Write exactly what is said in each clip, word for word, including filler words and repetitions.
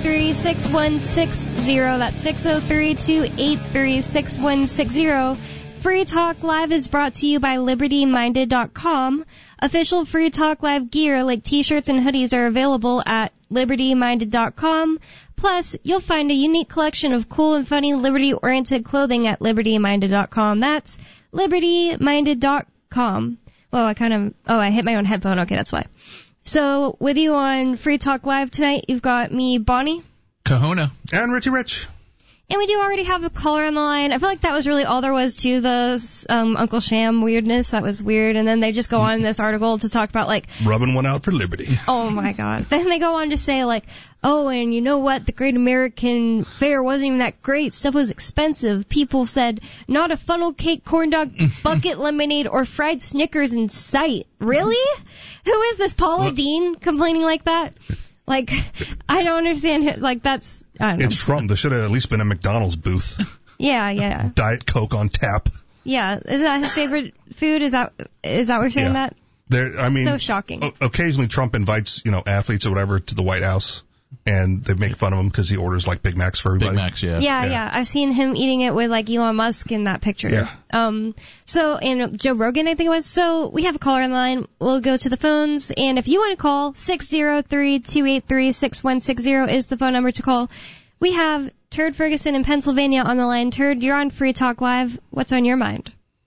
three, six one six zero. That's six oh three, two eight three, six one six zero. Free Talk Live is brought to you by Liberty Minded dot com. Official Free Talk Live gear like t-shirts and hoodies are available at Liberty Minded dot com. Plus, you'll find a unique collection of cool and funny Liberty-oriented clothing at Liberty Minded dot com. That's Liberty Minded dot com. Well, I kind of... Oh, I hit my own headphone. Okay, that's why. So, with you on Free Talk Live tonight, you've got me, Bonnie. Kahuna. And Richie Rich. And we do already have a caller on the line. I feel like that was really all there was to the um, Uncle Sham weirdness. That was weird. And then they just go on in this article to talk about, like... Rubbing one out for liberty. Oh, my God. Then they go on to say, like, oh, and you know what? The Great American Fair wasn't even that great. Stuff was expensive. People said, not a funnel cake, corn dog, bucket lemonade, or fried Snickers in sight. Really? Who is this? Paula what? Dean complaining like that? Like, I don't understand it. Like, that's... I don't know. It's Trump. There should have at least been a McDonald's booth. Yeah, yeah. Diet Coke on tap. Yeah. Is that his favorite food? Is that is that what you're saying yeah. that? There, I mean, so shocking. O- occasionally Trump invites, you know, athletes or whatever to the White House, and they make fun of him because he orders, like, Big Macs for everybody. Big Macs, yeah. yeah. Yeah, yeah. I've seen him eating it with, like, Elon Musk in that picture. Yeah. Um. So, and Joe Rogan, I think it was. So, we have a caller on the line. We'll go to the phones, and if you want to call, six oh three, two eight three, six one six zero is the phone number to call. We have Turd Ferguson in Pennsylvania on the line. Turd, you're on Free Talk Live. What's on your mind?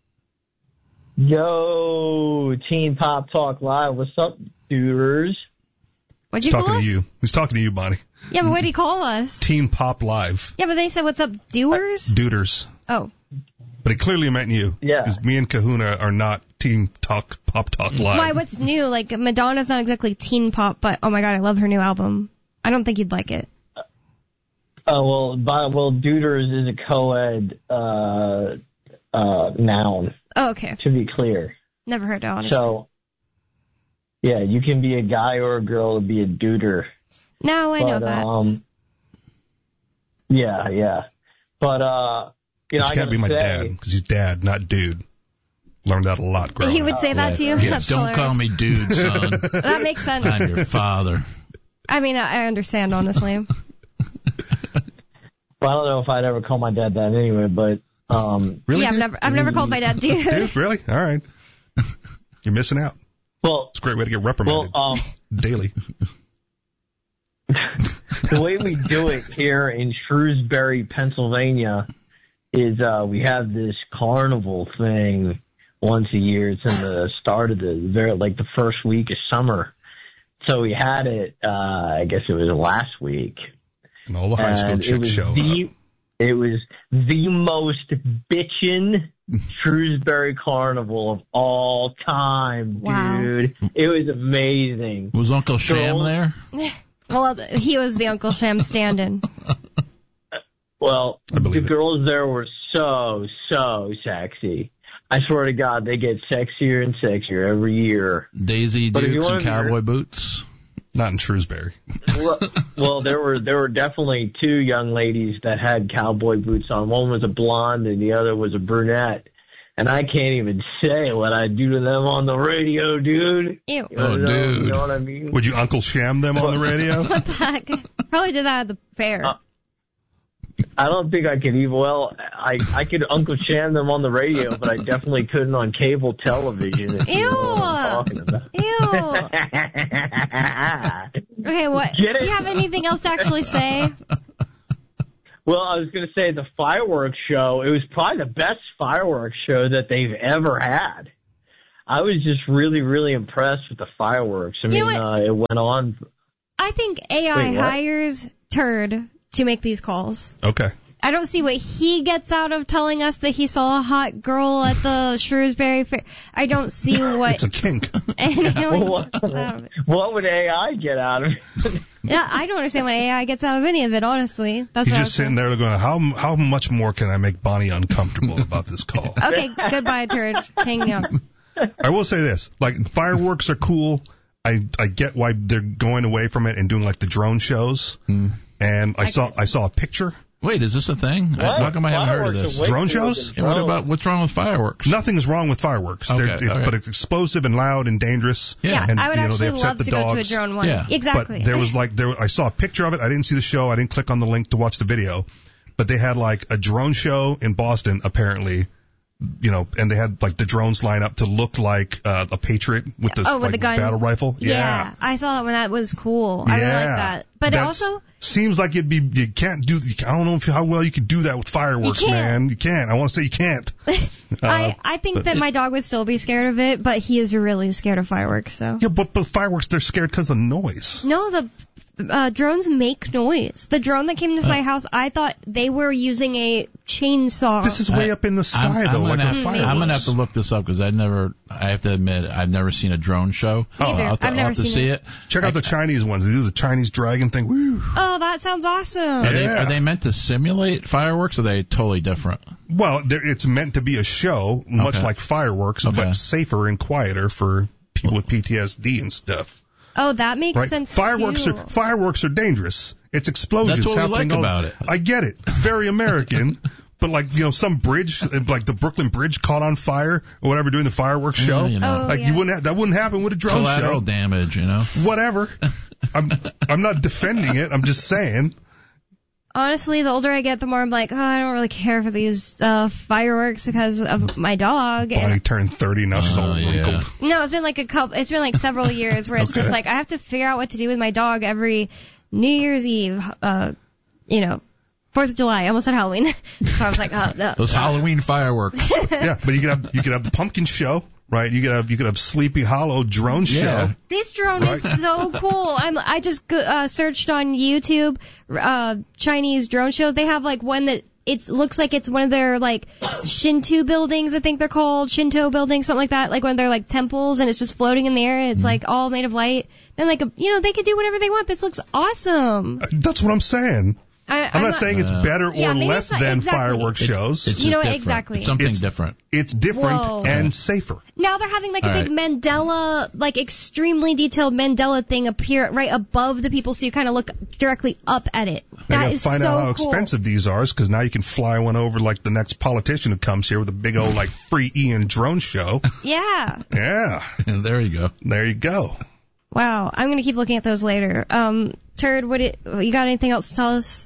Yo, Teen Pop Talk Live. What's up, duders? What'd you He's call talking us? to you. He's talking to you, Bonnie. Yeah, but what did he call us? Teen Pop Live. Yeah, but they said, what's up, doers? Duders. Oh. But it clearly meant you. Yeah. Because me and Kahuna are not Teen Talk Pop Talk Live. Why, what's new? Like, Madonna's not exactly teen pop, but oh my God, I love her new album. I don't think you'd like it. Oh, well, by, well, duders is a co-ed uh, uh, noun. Oh, okay. To be clear. Never heard it, honestly. So, yeah, you can be a guy or a girl to be a duder. No, I but, know that. Um, yeah, yeah. But, uh, you know, Which I can't be my say, dad, because he's dad, not dude. Learned that a lot growing He would up. say that yeah, to you? Yeah, That's don't hilarious. call me dude, son. That makes sense. I'm your father. I mean, I I understand, honestly. Well, I don't know if I'd ever call my dad that anyway, but, um. Really? Yeah, I've dude? never, I've never called my dad dude. Dude, really? All right. You're missing out. Well, It's a great way to get reprimanded well, um. daily. The way we do it here in Shrewsbury, Pennsylvania, is uh, we have this carnival thing once a year. It's in the start of the very like the first week of summer. So we had it. Uh, I guess it was last week. And all the high school And it chicks was show the, up. It was the most bitchin' Shrewsbury Carnival of all time, Wow. dude. It was amazing. Was Uncle Sham Girls- there? Well, he was the Uncle Sham stand-in. Well, I believe the it. girls there were so, so sexy. I swear to God, they get sexier and sexier every year. Daisy But if you Dukes and wanna be- cowboy boots? Not in Shrewsbury. well, well, there were there were definitely two young ladies that had cowboy boots on. One was a blonde and the other was a brunette. And I can't even say what I do to them on the radio, dude. Ew. You Oh, know, dude. You know what I mean? Would you Uncle Sham them on the radio? What the heck? Probably did that at the fair. Uh, I don't think I could even, well, I, I could Uncle Sham them on the radio, but I definitely couldn't on cable television. If you know what I'm talking about. Ew. Okay, what? Get it? Do you have anything else to actually say? Well, I was going to say the fireworks show, it was probably the best fireworks show that they've ever had. I was just really, really impressed with the fireworks. I You know mean, what? uh, it went on. I think A I Wait, what? hires Turd to make these calls. Okay. I don't see what he gets out of telling us that he saw a hot girl at the Shrewsbury Fair. I don't see what It's a kink. anyone What, gets out of it. what would A I get out of it? Yeah, I don't understand what A I gets out of any of it, honestly. That's He's what I just was sitting there going, how how much more can I make Bonnie uncomfortable about this call? Okay, goodbye, Turd. Hang up. I will say this. Like, fireworks are cool. I I get why they're going away from it and doing, like, the drone shows. Hmm. And I, I saw guess. I saw a picture Wait, is this a thing? What? How come I haven't heard of Fireworks this? are way Drone cooler shows? than Yeah, what drones. about what's wrong with fireworks? Nothing's wrong with fireworks. Okay, They're, it's, okay. but it's explosive and loud and dangerous. Yeah. Yeah, and, I would you know, they actually upset love the to go to a dogs. drone one. Yeah. Exactly. But there was like there I saw a picture of it. I didn't see the show. I didn't click on the link to watch the video. But they had like a drone show in Boston apparently. You know, and they had like the drones line up to look like uh, a Patriot with the, Oh, with like, the gun. battle rifle. Yeah, I saw that one. That was cool. I really like that. But it That's- also, seems like it'd be you can't do. I don't know if, how well you could do that with fireworks, You can't. man. You can't. I want to say you can't. Uh, I I think but- that my dog would still be scared of it, but he is really scared of fireworks. So Yeah, but but fireworks they're scared because of noise. no, the uh, drones make noise. The drone that came to my house, I thought they were using a chainsaw. This is way I- up in the sky I'm, though, I'm like gonna a have, fireworks. I'm gonna have to look this up because I never. I have to admit, I've never seen a drone show. Me either. I'll have to, I've I'll never have to seen see it. it. Check out the Chinese ones. They do the Chinese dragon thing. Woo. Oh, that sounds awesome. Are, they, Yeah. are they meant to simulate fireworks? Or are they totally different? Well, there, it's meant to be a show, much Okay. like fireworks, Okay. but safer and quieter for people with P T S D and stuff. Oh, that makes Right? sense Fireworks too. are fireworks are dangerous. It's explosions. That's what we happening like all- about it. I get it. Very American. But like, you know, some bridge, like the Brooklyn Bridge caught on fire or whatever during the fireworks show. Yeah, you know. Oh, like yeah. you wouldn't ha- that wouldn't happen with a drone Collateral show. damage, you know. Whatever. I'm I'm not defending it. I'm just saying. Honestly, the older I get, the more I'm like, oh, I don't really care for these uh, fireworks because of my dog. Bonnie And turned thirty, now she's all Oh, yeah. wrinkled. no, it's been like a couple. It's been like several years where it's Okay. just like I have to figure out what to do with my dog every New Year's Eve. Uh, you know, Fourth of July. I almost said Halloween. So I was like, oh, no. Those Halloween fireworks. Yeah, but you could have you could have the pumpkin show, right? You could have you could have Sleepy Hollow drone Yeah. show. This drone Right. is so cool. I'm I just go- uh, searched on YouTube uh Chinese drone show. They have like one that it looks like it's one of their like Shinto buildings, I think they're called Shinto buildings, something like that. Like one of their like temples, and it's just floating in the air. It's like all made of light. Then like a, you know they could do whatever they want. This looks awesome. That's what I'm saying. I, I'm, not, saying it's Uh, better or Yeah, maybe less it's not- than exactly. fireworks It's- shows. It's You know just what? different. Exactly. It's something It's- different. It's different Whoa. and safer. Now they're having like All a big Mandela, like extremely detailed Mandela thing appear right above the people, so you kind of look directly up at it. I That gotta is find so out how cool. expensive these are, because now you can fly one over like the next politician who comes here with a big old like free Ian drone show. Yeah. Yeah, And there you go. there you go. Wow. I'm gonna keep looking at those later. Um, Turd, what it, you got anything else to tell us?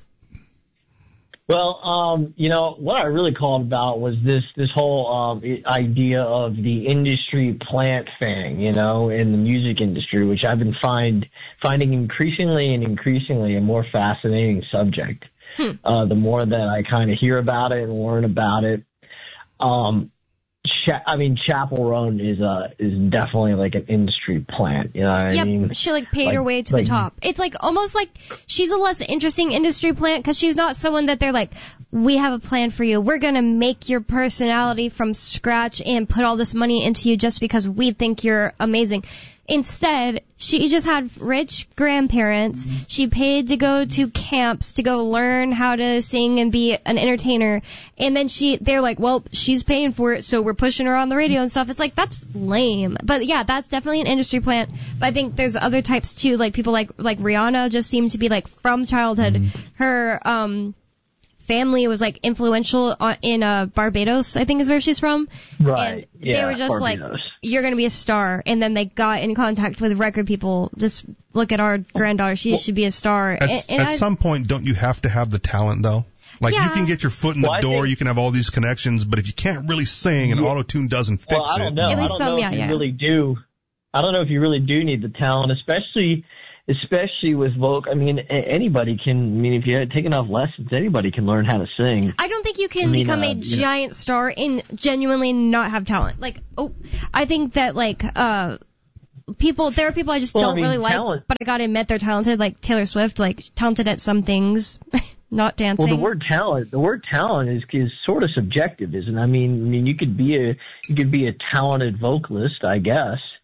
Well, um, you know, what I really called about was this, this whole, um, i- idea of the industry plant thing, you know, in the music industry, which I've been find, finding increasingly and increasingly a more fascinating subject. Hmm. Uh, the more that I kind of hear about it and learn about it. Um, Cha- I mean, Chapel Roan is a, is definitely like an industry plant, you know what Yep, I mean? she like paid her like- way to like- the top. It's like almost like she's a less interesting industry plant because she's not someone that they're like, we have a plan for you. We're gonna make your personality from scratch and put all this money into you just because we think you're amazing. Instead, she just had rich grandparents. She paid to go to camps to go learn how to sing and be an entertainer. And then she, they're like, well, she's paying for it, so we're pushing her on the radio and stuff. It's like, that's lame. But yeah, that's definitely an industry plant. But I think there's other types too, like people like, like Rihanna just seem to be like from childhood. Her, um, family was like influential on, in uh, Barbados, I think is where she's from. Right. And they Yeah, were just like, Barbados. you're going to be a star. And then they got in contact with record people. This, look at our granddaughter. She should be a star. At, and, and at I, some point, don't you have to have the talent though? Like Yeah. you can get your foot in the Well, I door, think- you can have all these connections, but if you can't really sing and Yeah. auto-tune doesn't fix Well, I don't it. know. At I least don't know some, if yeah, you yeah. really do. I don't know if you really do need the talent, especially, especially with vocal. I mean, a- anybody can. I mean, if you take enough lessons, anybody can learn how to sing. I don't think you can I mean, become uh, a you know- giant star and genuinely not have talent. Like, oh, I think that like, uh, people, there are people I just Well, I don't mean, really like, talent- but I gotta admit they're talented, like Taylor Swift, like talented at some things, not dancing. Well, the word talent, the word talent is is sort of subjective, isn't it? I mean, I mean, you could be a you could be a talented vocalist, I guess,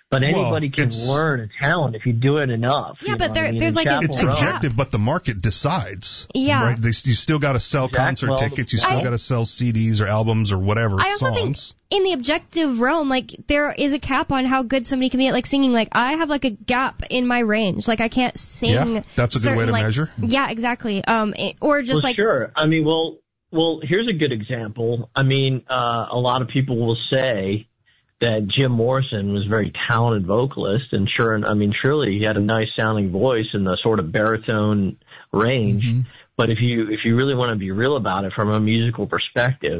But anybody Well, can it's- learn a talent if you do it enough. Yeah, you but know what there- I mean? there's In like a- Chapel It's Roan- subjective, but the market decides. Yeah. Right? They, you still got to sell Exactly. concert Well, tickets. You still I- got to sell C Ds or albums or whatever I also songs. think in the objective realm, like, there is a cap on how good somebody can be at, like, singing. Like, I have, like, a gap in my range. Like, I can't sing. Yeah, that's a good way certain, to like- measure. Yeah, exactly. Um, it- or just well, like, sure. I mean, well, well, here's a good example. I mean, uh, a lot of people will say that Jim Morrison was a very talented vocalist, and sure, I mean, surely he had a nice sounding voice in the sort of baritone range. Mm-hmm. But if you if you really want to be real about it from a musical perspective,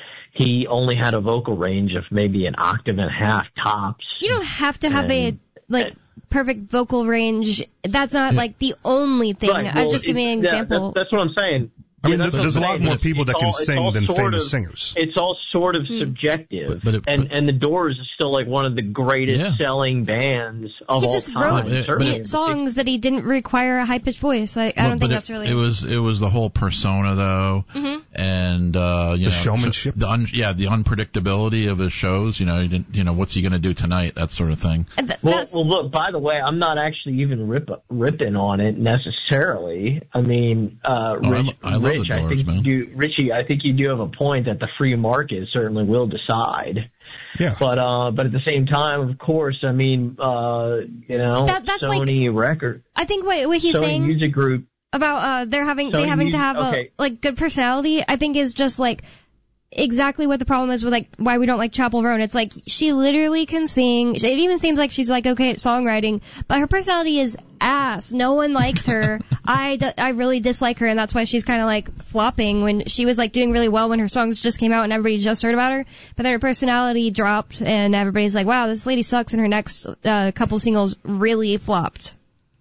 he only had a vocal range of maybe an octave and a half tops. you don't have to have And- a, like, perfect vocal range. That's not, like, the only thing. Right, I'm well, just giving it- an yeah, example. That's, that's what I'm saying. I mean, Yeah, that's there- what there's a I'm lot saying. more It's- people that it's can all- sing it's all than sort famous of- singers. It's all sort of Hmm. subjective, But- but it- and but- and the Doors is still like one of the greatest Yeah. selling bands of He all just time. wrote But it- certainly. but hit songs that he didn't require a high-pitched voice. I, I Well, don't but think it, that's really... It was it was the whole persona though, Mhm. and uh, you The know, showmanship? The un, yeah, the unpredictability of his shows. You know, you didn't, you know, what's he going to do tonight? That sort of thing. And th- Well, that's, well, look. By the way, I'm not actually even rip, ripping on it necessarily. I mean, uh, Oh, I Rich, lo- I love the Rich, I Doors, think man. you, Richie, I think you do have a point that the free market certainly will decide. Yeah. But uh, but at the same time, of course, I mean, uh, you know, That- that's like- Sony Record, I think what, what he's Sony saying... Music Group. about uh they're having So they having you- to have okay. a like good personality, I think is just like exactly what the problem is with like why we don't like Chapel Roan. It's like she literally can sing. It even seems like she's like okay at songwriting, but her personality is ass. No one likes her. I, d- I really dislike her, and that's why she's kind of like flopping when she was like doing really well when her songs just came out and everybody just heard about her. But then her personality dropped, and everybody's like, wow, this lady sucks, and her next uh, couple singles really flopped.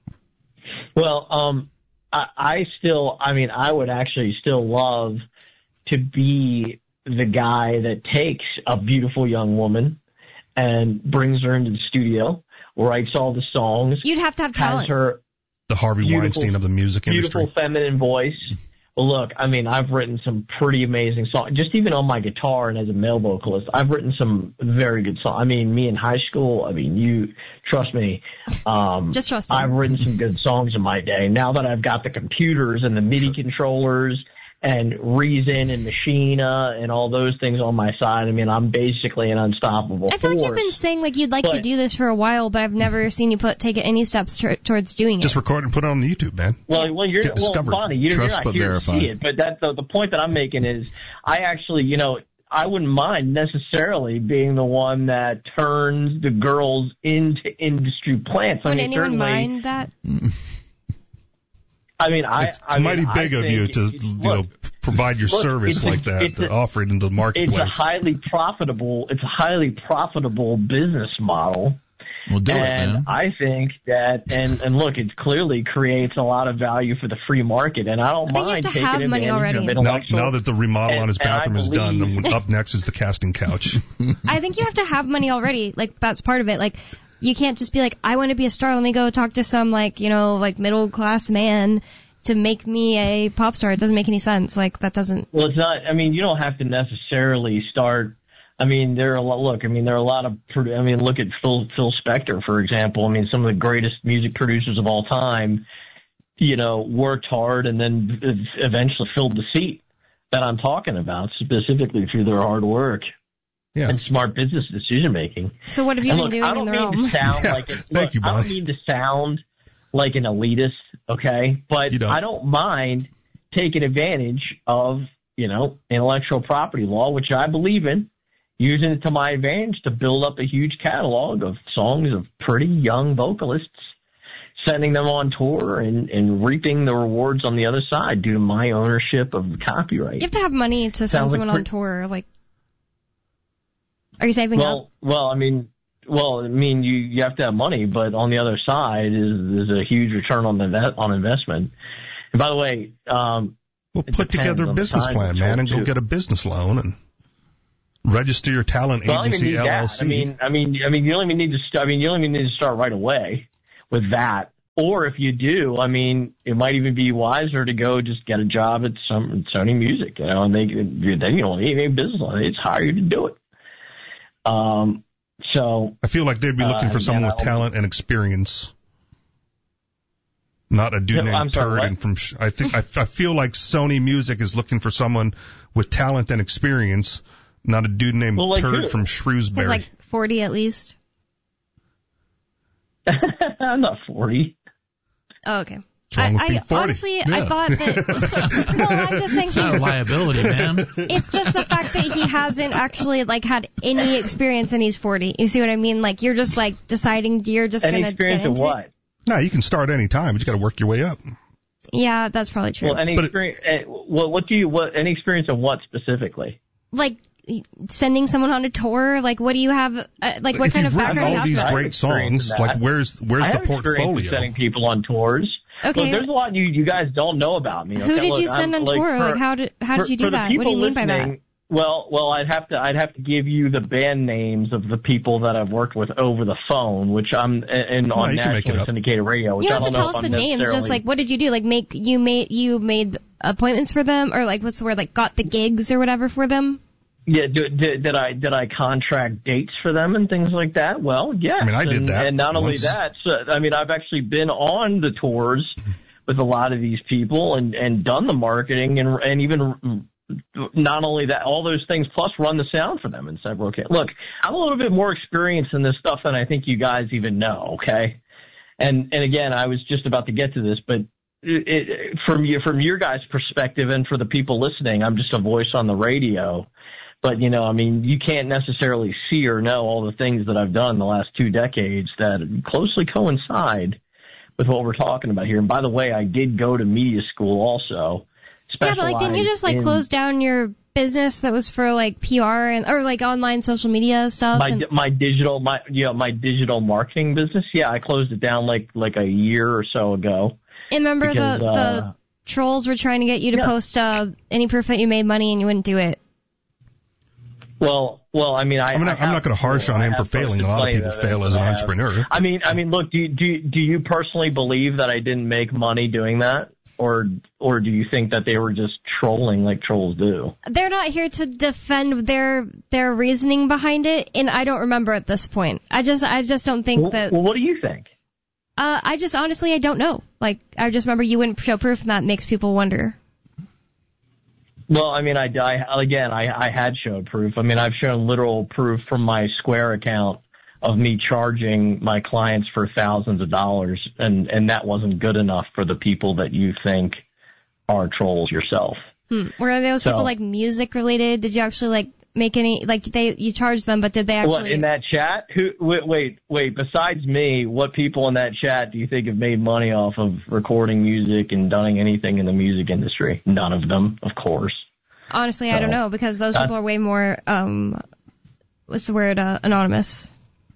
Well, um, I, I still, I mean, I would actually still love to be the guy that takes a beautiful young woman and brings her into the studio, writes all the songs, You'd have to have has talent. her The Harvey Beautiful- Weinstein of the music beautiful industry. feminine voice. Well, look, I mean, I've written some pretty amazing songs. Just even on my guitar and as a male vocalist, I've written some very good songs. I mean, me in high school, I mean, you, trust me. Um, Just trust him. I've written some good songs in my day. Now that I've got the computers and the MIDI controllers and Reason and Machina and all those things on my side, I mean, I'm basically an unstoppable I feel like force. you've been saying like you'd like to But- do this for a while, but I've never seen you put take any steps t- towards doing Just it. record and put it on YouTube, man. Well, well, you're Get well, discovered. Bonnie, you're, you're Trust not but here verify. to see it, but that's the, the point that I'm making is I actually, you know, I wouldn't mind necessarily being the one that turns the girls into industry plants. I Would mean, anyone certainly, mind that? I mean, I, It's, I it's mighty mean, I big of you think to, it's- you look, know, provide your look, service it's a- like that, it's to a- offer it into the it's marketplace. a highly profitable, it's a highly profitable business model. Well, do it, and man. I think that, and, and look, it clearly creates a lot of value for the free market, and I don't I think you mind have to taking have money advantage already. of now, intellectual. now that the remodel on his and- and I bathroom is done, believe- then up next is the casting couch. I think you have to have money already. Like that's part of it. Like you can't just be like, I want to be a star. Let me go talk to some like you know like middle class man to make me a pop star. It doesn't make any sense. Like that doesn't. Well, it's not. I mean, you don't have to necessarily start. I mean, there are a lot. Look, I mean, there are a lot of. produ- I mean, look at Phil Phil Spector, for example. I mean, some of the greatest music producers of all time. You know, worked hard and then eventually filled the seat that I'm talking about, specifically through their hard work Yeah. and smart business decision making. So what have you And been look, doing I in don't the mean realm? to sound Yeah, like it. thank Look, you, I don't Bonnie. mean to sound like an elitist, okay? But You don't. I don't mind taking advantage of, you know, intellectual property law, which I believe in, using it to my advantage to build up a huge catalog of songs of pretty young vocalists, sending them on tour and, and reaping the rewards on the other side due to my ownership of copyright. You have to have money to send Sounds like someone on pretty- tour. Like, are you saving Well, up? well, I mean, well, I mean, you you have to have money, but on the other side is is a huge return on the on investment. And by the way, um, Well, it put depends together a on the business time plan, it's man, sold and go to. get a business loan and register your talent well, I don't even agency need L L that. C. I mean, I mean, I mean, you don't even need to. St- I mean, you don't even need to start right away with that. Or if you do, I mean, it might even be wiser to go just get a job at some Sony Music, you know, and they then you don't need any business loan. They just hire you to do it. Um. So I feel like they'd be looking uh, for someone again, with I talent and experience, not a dude No, named I'm sorry, Turd. And from sh- I think I, I feel like Sony Music is looking for someone with talent and experience, not a dude named Well, like Turd who? from He's Shrewsbury. like forty at least. I'm not forty. Oh, okay. What's wrong with I, being I forty? honestly, Yeah. I thought that. Well, I'm just saying It's not a he's, liability, man. it's just the fact that he hasn't actually like had any experience and he's forty. You see what I mean? Like you're just like deciding you're just Any gonna experience get of into what? it. No, you can start any time, but you got to work your way up. Yeah, that's probably true. Well, any But it- experience? eh, What, what do you? What? Any experience of what specifically? like sending someone on a tour. Like what do you have? Uh, like what if kind you've of written background all you have these for that? great experience songs, in that. like where's where's I the have experience with portfolio? sending people on tours. Okay. Look, there's a lot you you guys don't know about me. Who okay? did Look, you send I'm, on tour? For, Like how did how for, did you do for the that? What do you people mean by that? listening, Well, well, I'd have to I'd have to give you the band names of the people that I've worked with over the phone, which I'm and No, on you can make it nationally up. syndicated radio. Which You I don't have don't to know tell if us the I'm names. Just necessarily- like what did you do? Like make you made you made appointments for them, or like what's the word? Like got the gigs or whatever for them. Yeah, did, did, did I did I contract dates for them and things like that? Well, yes. I mean, I did and, that And not only once. that, so, I mean, I've actually been on the tours with a lot of these people and, and done the marketing and and even not only that, all those things plus run the sound for them in several cases. Look, I'm a little bit more experienced in this stuff than I think you guys even know. Okay, and and again, I was just about to get to this, but. It, it, from you, from your guys' perspective, and for the people listening, I'm just a voice on the radio. But, you know, I mean, you can't necessarily see or know all the things that I've done the last two decades that closely coincide with what we're talking about here. And by the way, I did go to media school also. Yeah, but like didn't you just like in close down your business that was for like P R and or like online social media stuff? my and, my digital my you know, my digital marketing business? Yeah, I closed it down like like a year or so ago. and remember because, the uh, the trolls were trying to get you to yeah. post uh, any proof that you made money and you wouldn't do it. Well, well, I mean, I. I mean, I I'm not going to harsh on I him for have failing. A posted lot of plenty people of fail it, as an I have. entrepreneur. I mean, I mean, look, do you, do you, do you personally believe that I didn't make money doing that, or or do you think that they were just trolling like trolls do? They're not here to defend their their reasoning behind it, and I don't remember at this point. I just I just don't think Well, that. well, what do you think? Uh, I just honestly I don't know. Like I just remember you wouldn't show proof, and that makes people wonder. Well, I mean, I, I again, I, I had showed proof. I mean, I've shown literal proof from my Square account of me charging my clients for thousands of dollars, and, and that wasn't good enough for the people that you think are trolls yourself. Hmm. Were those So- people like music related? Did you actually like make any like they you charged them, but did they actually? What, in that chat? Who? Wait, wait, wait. Besides me, what people in that chat do you think have made money off of recording music and doing anything in the music industry? None of them, of course. Honestly, I don't So, know because those uh, people are way more um, what's the word? Uh, anonymous.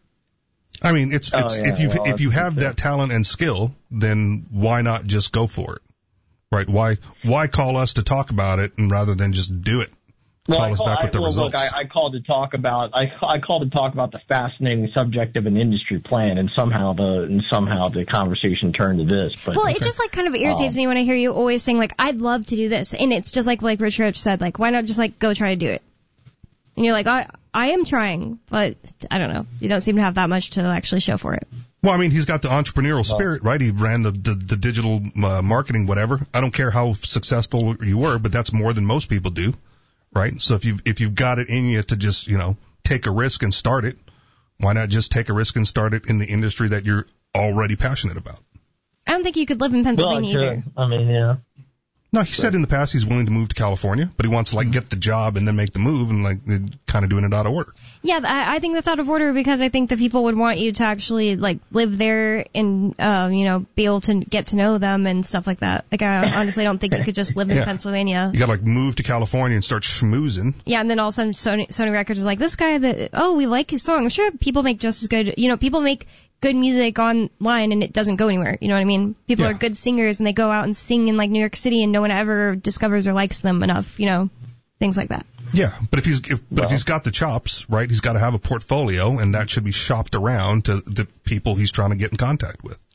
I mean, it's, Oh, it's yeah, if you well, if you that's have true. that talent and skill, then why not just go for it, right? Why why call us to talk about it and rather than just do it? Well, Call I us call, back I, with the well, results. look, I, I called to talk about I, I called to talk about the fascinating subject of an industry plan, and somehow the and somehow the conversation turned to this. But Well, it just like kind of irritates Um, me when I hear you always saying like I'd love to do this, and it's just like like Rich Rich said, like why not just like go try to do it? And you're like I I am trying, but I don't know. You don't seem to have that much to actually show for it. Well, I mean, he's got the entrepreneurial spirit, right? He ran the the, the digital uh, marketing, whatever. I don't care how successful you were, but that's more than most people do, right? So if you if you've got it in you to just you know take a risk and start it, why not just take a risk and start it in the industry that you're already passionate about? I don't think you could live in well, I, Pennsylvania either. could. I mean, yeah. No, he said in the past he's willing to move to California, but he wants to like get the job and then make the move and like kind of doing it out of order. Yeah, I, I think that's out of order because I think the people would want you to actually like live there and um, you know be able to get to know them and stuff like that. Like I honestly don't think you could just live in Yeah. Pennsylvania. You got to like move to California and start schmoozing. Yeah, and then all of a sudden Sony, Sony Records is like, this guy that, oh, we like his song. I'm sure people make just as good, you know, people make good music online and it doesn't go anywhere. You know what I mean? People Yeah. are good singers and they go out and sing in like New York City and no one ever discovers or likes them enough, you know, things like that. Yeah, but if he's if, but Well. if he's got the chops, right, he's got to have a portfolio, and that should be shopped around to the people he's trying to get in contact with.